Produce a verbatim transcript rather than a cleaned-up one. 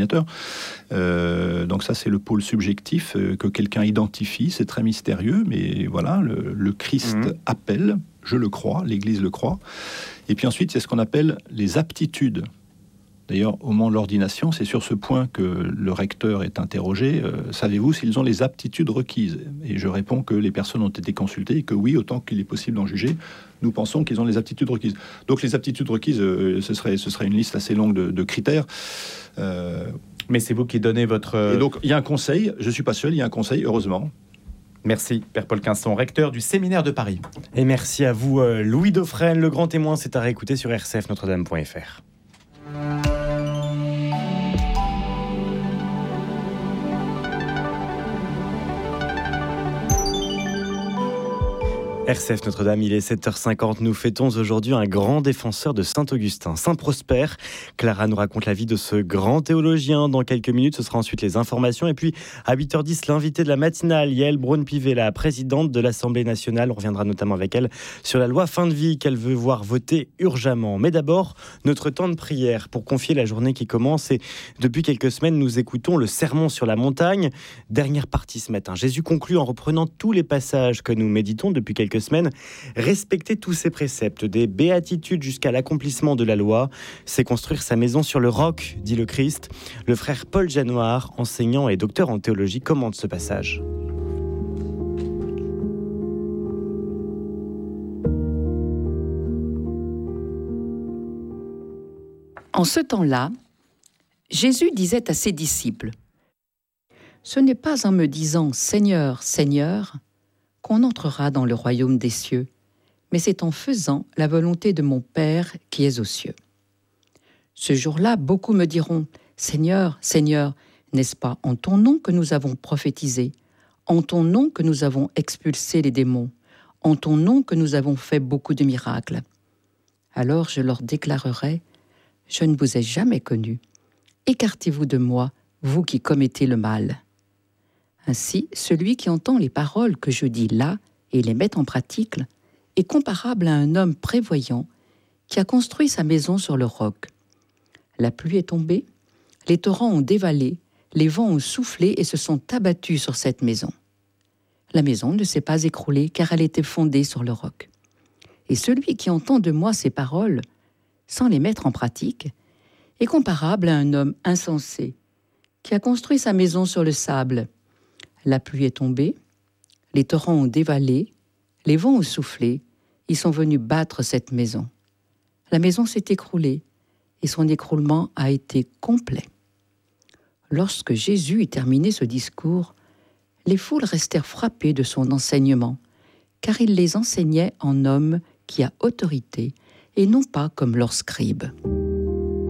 Euh, donc ça, c'est le pôle subjectif euh, que quelqu'un identifie. C'est très mystérieux, mais voilà, le, le Christ mmh. appelle, je le crois, l'Église le croit. Et puis ensuite, il y a ce qu'on appelle les aptitudes. D'ailleurs, au moment de l'ordination, c'est sur ce point que le recteur est interrogé. Euh, savez-vous s'ils ont les aptitudes requises ? Et je réponds que les personnes ont été consultées et que oui, autant qu'il est possible d'en juger, nous pensons qu'ils ont les aptitudes requises. Donc les aptitudes requises, euh, ce, serait, ce serait une liste assez longue de, de critères. Euh, Mais c'est vous qui donnez votre... Et donc, il y a un conseil. Je ne suis pas seul, il y a un conseil, heureusement. Merci, Père Paul Quinson, recteur du Séminaire de Paris. Et merci à vous, Louis Dauphren. Le grand témoin, c'est à réécouter sur r c f notre dame point f r. R C F Notre-Dame, il est sept heures cinquante. Nous fêtons aujourd'hui un grand défenseur de Saint-Augustin, Saint Prosper. Clara nous raconte la vie de ce grand théologien. Dans quelques minutes, ce sera ensuite les informations. Et puis, à huit heures dix, l'invité de la matinale, Yael Braun-Pivet, la présidente de l'Assemblée nationale. On reviendra notamment avec elle sur la loi fin de vie qu'elle veut voir voter urgemment. Mais d'abord, notre temps de prière pour confier la journée qui commence. Et depuis quelques semaines, nous écoutons le sermon sur la montagne. Dernière partie ce matin. Jésus conclut en reprenant tous les passages que nous méditons depuis quelques semaine. Respecter tous ces préceptes, des béatitudes jusqu'à l'accomplissement de la loi, c'est construire sa maison sur le roc, dit le Christ. Le frère Paul Janoir, enseignant et docteur en théologie, commente ce passage. En ce temps-là, Jésus disait à ses disciples : « Ce n'est pas en me disant « Seigneur, Seigneur » qu'on entrera dans le royaume des cieux, mais c'est en faisant la volonté de mon Père qui est aux cieux. Ce jour-là, beaucoup me diront : Seigneur, Seigneur, n'est-ce pas en ton nom que nous avons prophétisé, en ton nom que nous avons expulsé les démons, en ton nom que nous avons fait beaucoup de miracles ? Alors je leur déclarerai : je ne vous ai jamais connus. Écartez-vous de moi, vous qui commettez le mal. Ainsi, celui qui entend les paroles que je dis là et les met en pratique est comparable à un homme prévoyant qui a construit sa maison sur le roc. La pluie est tombée, les torrents ont dévalé, les vents ont soufflé et se sont abattus sur cette maison. La maison ne s'est pas écroulée car elle était fondée sur le roc. Et celui qui entend de moi ces paroles, sans les mettre en pratique, est comparable à un homme insensé qui a construit sa maison sur le sable. La pluie est tombée, les torrents ont dévalé, les vents ont soufflé, ils sont venus battre cette maison. La maison s'est écroulée et son écroulement a été complet. Lorsque Jésus eut terminé ce discours, les foules restèrent frappées de son enseignement, car il les enseignait en homme qui a autorité et non pas comme leurs scribes.